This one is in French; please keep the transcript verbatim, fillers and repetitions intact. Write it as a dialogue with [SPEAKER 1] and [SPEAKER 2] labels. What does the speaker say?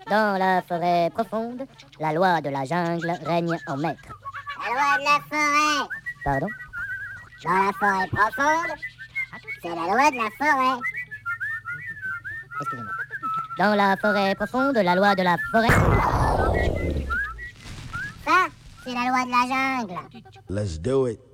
[SPEAKER 1] Dans la forêt profonde, la loi de la jungle règne en maître.
[SPEAKER 2] La loi de la forêt.
[SPEAKER 1] Pardon?
[SPEAKER 2] Dans la forêt profonde, c'est la loi de la forêt.
[SPEAKER 1] Excusez-moi. Dans la forêt profonde, la loi de la forêt.
[SPEAKER 2] Ça, c'est la loi de la jungle.
[SPEAKER 3] Let's do it.